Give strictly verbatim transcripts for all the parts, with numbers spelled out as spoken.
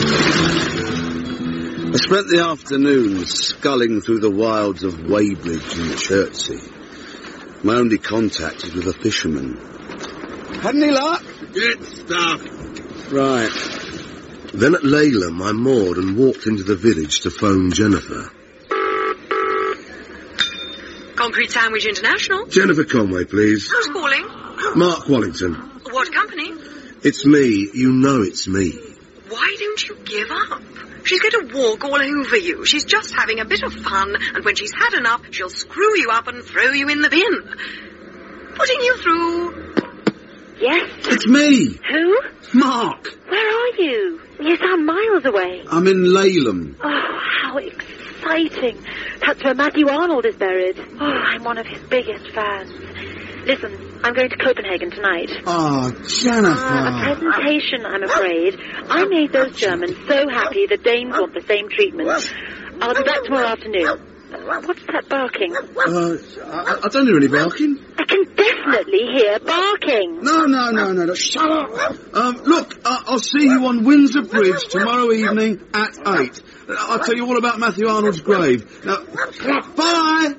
I spent the afternoon sculling through the wilds of Weybridge and Chertsey. My only contact is with a fisherman. Had any luck? Good stuff. Right. Then at Laleham I moored and walked into the village to phone Jennifer. Concrete Sandwich International. Jennifer Conway, please. Who's calling? Mark Wallington. What company? It's me. You know it's me. Why don't you give up? She's going to walk all over you. She's just having a bit of fun, and when she's had enough, she'll screw you up and throw you in the bin. Putting you through... Yes? It's me. Who? Mark. Where are you? You sound miles away. I'm in Laleham. Oh, how exciting. That's where Matthew Arnold is buried. Oh, I'm one of his biggest fans. Listen, I'm going to Copenhagen tonight. Oh, Jennifer. Ah, a presentation, I'm afraid. I made those Germans so happy the Danes want the same treatment. I'll be back tomorrow afternoon. What's that barking? Uh, I, I don't hear any barking. I can definitely hear barking. No, no, no, no, no. Shut up. Um, look, uh, I'll see you on Windsor Bridge tomorrow evening at eight. I'll tell you all about Matthew Arnold's grave. Now, bye.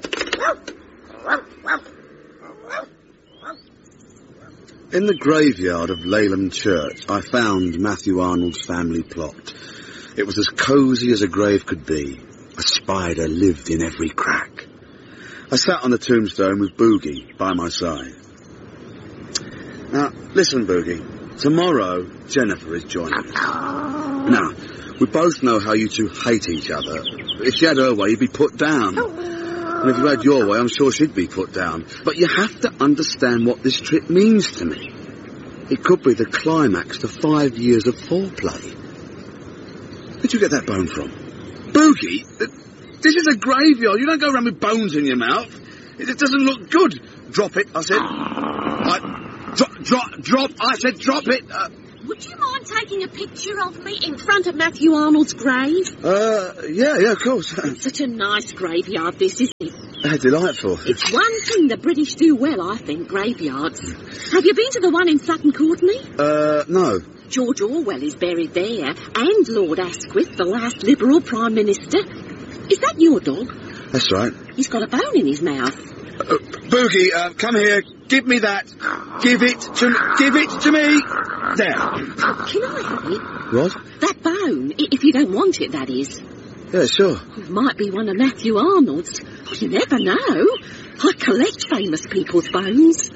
In the graveyard of Laleham Church, I found Matthew Arnold's family plot. It was as cosy as a grave could be. A spider lived in every crack. I sat on the tombstone with Boogie by my side. Now, listen, Boogie. Tomorrow, Jennifer is joining us. Now, we both know how you two hate each other. If she had her way, you'd be put down. And if you had your way, I'm sure she'd be put down. But you have to understand what this trip means to me. It could be the climax to five years of foreplay. Where'd you get that bone from? Boogie, this is a graveyard. You don't go around with bones in your mouth. It doesn't look good. Drop it, I said. I, drop, drop, drop. I said drop it. Uh, Would you mind taking a picture of me in front of Matthew Arnold's grave? Uh, yeah, yeah, of course. It's such a nice graveyard, this, isn't it? Uh, delightful. It's one thing the British do well, I think, graveyards. Have you been to the one in Sutton Courtenay? Uh, no. George Orwell is buried there, and Lord Asquith, the last Liberal Prime Minister. Is that your dog? That's right. He's got a bone in his mouth. Uh, Boogie, uh, come here. Give me that. Give it to me. Give it to me. There. Can I have it? What? That bone, i- if you don't want it, that is. Yeah, sure. It might be one of Matthew Arnold's. Oh, you never know. I collect famous people's bones.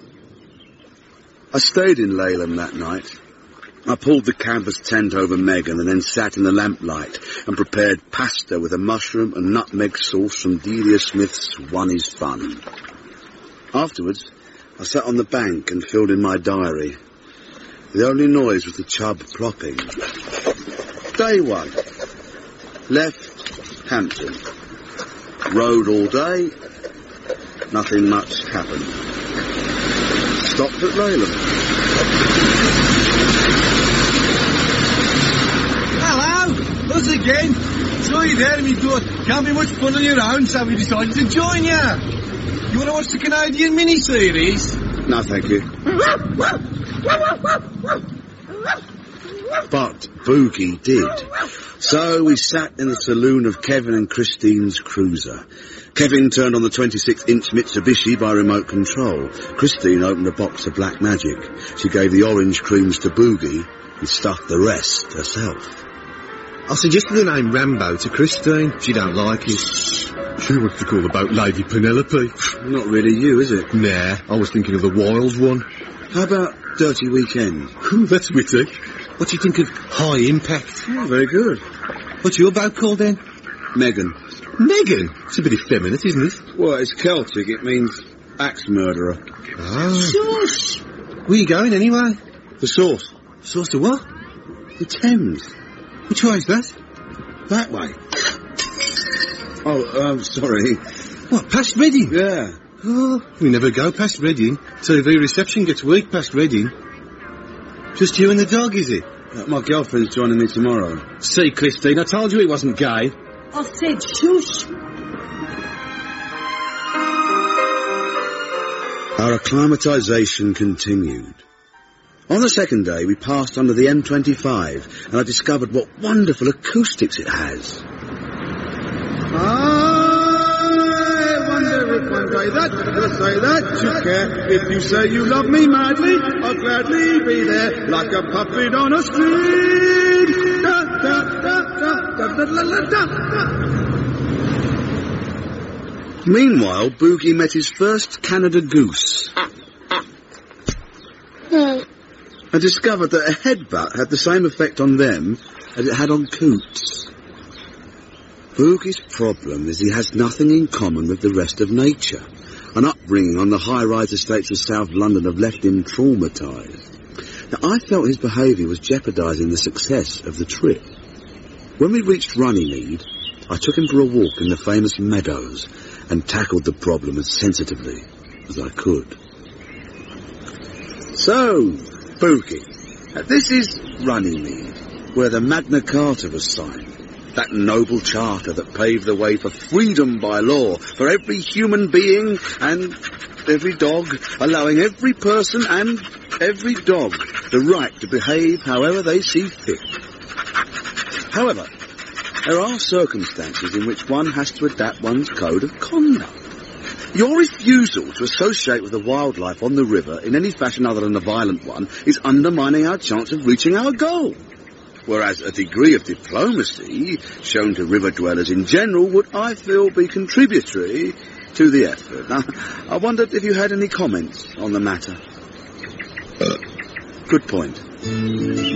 I stayed in Laleham that night. I pulled the canvas tent over Megan and then sat in the lamplight and prepared pasta with a mushroom and nutmeg sauce from Delia Smith's One Is Fun. Afterwards, I sat on the bank and filled in my diary. The only noise was the chub plopping. Day one. Left Hampton. Rode all day. Nothing much happened. Stopped at Laleham. Hello, us again. Saw you there and we thought, can't be much fun on your own, so we decided to join you. You want to watch the Canadian mini-series? No, thank you. But Boogie did. So we sat in the saloon of Kevin and Christine's cruiser. Kevin turned on the twenty-six inch Mitsubishi by remote control. Christine opened a box of Black Magic. She gave the orange creams to Boogie and stuffed the rest herself. I suggested the name Rambo to Christine. She don't like it. She wants to call about Lady Penelope. Not really you, is it? Nah, I was thinking of the Wild one. How about Dirty Weekend? Ooh, that's witty. What do you think of High Impact? Oh, very good. What's your boat called then? Megan. Megan? It's a bit effeminate, isn't it? Well, it's Celtic. It means axe murderer. Oh. Shush! Where you going anyway? The source. Source to what? The Thames. Which way is that? That way. Oh, um, sorry. What, past Reading? Yeah. Oh, we never go past Reading. T V reception gets weak past Reading. Just you and the dog, is it? Uh, my girlfriend's joining me tomorrow. See, Christine, I told you he wasn't gay. I said shush. Our acclimatisation continued. On the second day, we passed under the M twenty-five, and I discovered what wonderful acoustics it has. I wonder if one day that you'll say that you care. If you say you love me madly, I'll gladly be there like a puppet on a string. Da, da, da, da, da, da, da, da, da. Meanwhile, Boogie met his first Canada goose. I discovered that a headbutt had the same effect on them as it had on coots. Boogie's problem is he has nothing in common with the rest of nature. An upbringing on the high-rise estates of South London have left him traumatised. Now, I felt his behaviour was jeopardising the success of the trip. When we reached Runnymede, I took him for a walk in the famous meadows and tackled the problem as sensitively as I could. So, Boogie, uh, this is Runnymede, where the Magna Carta was signed. That noble charter that paved the way for freedom by law for every human being and every dog, allowing every person and every dog the right to behave however they see fit. However, there are circumstances in which one has to adapt one's code of conduct. Your refusal to associate with the wildlife on the river in any fashion other than a violent one is undermining our chance of reaching our goal. Whereas a degree of diplomacy shown to river dwellers in general would, I feel, be contributory to the effort. Now, I wondered if you had any comments on the matter. Uh, good point.